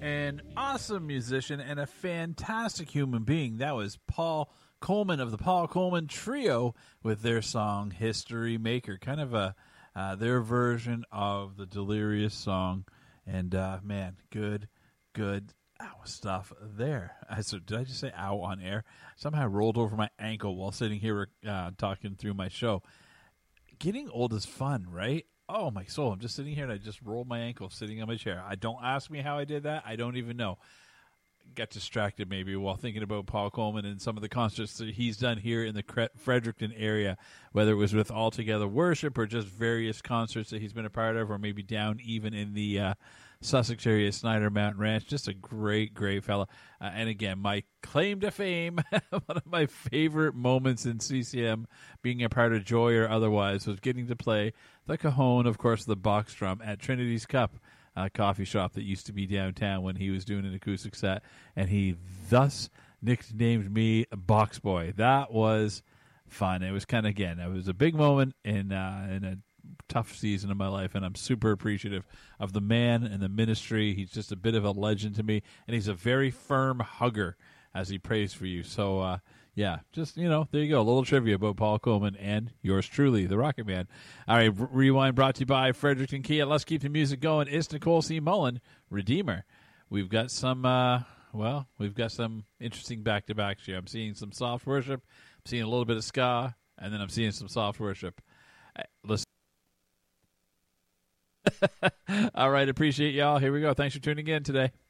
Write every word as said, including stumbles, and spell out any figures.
An awesome musician and a fantastic human being. That was Paul Coleman of the Paul Coleman Trio with their song History Maker, kind of a uh, their version of the Delirious song. And uh, man, good, good ow stuff there. I, so did I just say ow on air? Somehow I rolled over my ankle while sitting here uh, talking through my show. Getting old is fun, right? Oh, my soul. I'm just sitting here and I just rolled my ankle sitting on my chair. I don't ask me how I did that. I don't even know. Got distracted maybe while thinking about Paul Coleman and some of the concerts that he's done here in the Fredericton area, whether it was with All Together Worship or just various concerts that he's been a part of, or maybe down even in the uh, Sussex area, Snyder Mountain Ranch. Just a great, great fella. Uh, and again, my claim to fame, one of my favorite moments in C C M, being a part of Joy or otherwise, was getting to play the cajon, of course, the box drum at Trinity's Cup. Uh, coffee shop that used to be downtown when he was doing an acoustic set, and he thus nicknamed me Box Boy. That was fun. It was kind of, again, it was a big moment in uh, in a tough season of my life, and I'm super appreciative of the man and the ministry. He's just a bit of a legend to me, and he's a very firm hugger as he prays for you. So, uh, yeah, just, you know, there you go. A little trivia about Paul Coleman and yours truly, the Rocket Man. All right, Rewind brought to you by Fredericton Kia. Let's keep the music going. It's Nicole C. Mullen, Redeemer. We've got some, uh, well, we've got some interesting back-to-backs here. I'm seeing some soft worship. I'm seeing a little bit of ska, and then I'm seeing some soft worship. Listen. All right, appreciate y'all. Here we go. Thanks for tuning in today.